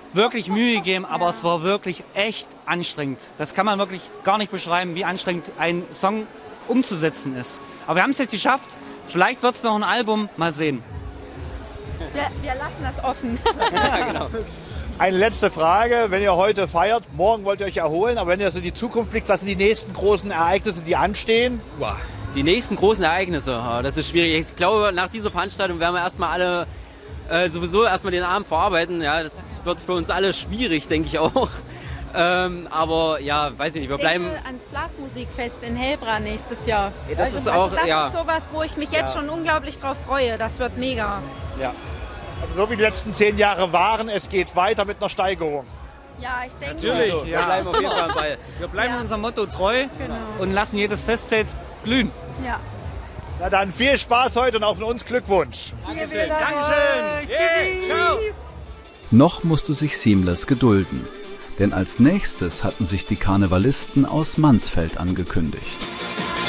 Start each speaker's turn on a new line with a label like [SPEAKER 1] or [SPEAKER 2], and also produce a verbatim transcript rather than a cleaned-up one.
[SPEAKER 1] wirklich Mühe gegeben, aber es war wirklich echt anstrengend. Das kann man wirklich gar nicht beschreiben, wie anstrengend ein Song umzusetzen ist. Aber wir haben es jetzt geschafft. Vielleicht wird es noch ein Album. Mal sehen.
[SPEAKER 2] Wir, wir lassen das offen.
[SPEAKER 1] Ja, genau.
[SPEAKER 3] Eine letzte Frage. Wenn ihr heute feiert, morgen wollt ihr euch erholen, aber wenn ihr so in die Zukunft blickt, was sind die nächsten großen Ereignisse, die anstehen?
[SPEAKER 4] Wow. Die nächsten großen Ereignisse, das ist schwierig. Ich glaube, nach dieser Veranstaltung werden wir erstmal alle äh, sowieso erstmal den Abend verarbeiten. Ja, das wird für uns alle schwierig, denke ich auch. Ähm, aber ja, weiß ich nicht, wir
[SPEAKER 2] ich
[SPEAKER 4] bleiben...
[SPEAKER 2] denke ans Blasmusikfest in Hellbra nächstes Jahr.
[SPEAKER 4] Das
[SPEAKER 2] also,
[SPEAKER 4] ist auch,
[SPEAKER 2] also das
[SPEAKER 4] ja.
[SPEAKER 2] ist sowas, wo ich mich jetzt
[SPEAKER 4] Ja.
[SPEAKER 2] schon unglaublich drauf freue. Das wird mega.
[SPEAKER 3] Ja. Also so wie die letzten zehn Jahre waren, es geht weiter mit einer Steigerung.
[SPEAKER 2] Ja, ich denke.
[SPEAKER 1] Natürlich,
[SPEAKER 4] Also, wir
[SPEAKER 1] ja.
[SPEAKER 4] bleiben auf jeden Fall am Ball.
[SPEAKER 1] Wir bleiben
[SPEAKER 2] Ja.
[SPEAKER 1] unserem Motto treu
[SPEAKER 2] Genau.
[SPEAKER 1] und lassen jedes Festzelt glühen.
[SPEAKER 2] Ja.
[SPEAKER 3] Na dann viel Spaß heute und auch von uns Glückwunsch.
[SPEAKER 1] Dankeschön. Dankeschön. Yeah. Ciao.
[SPEAKER 5] Noch musste sich Seamless gedulden, denn als nächstes hatten sich die Karnevalisten aus Mansfeld angekündigt.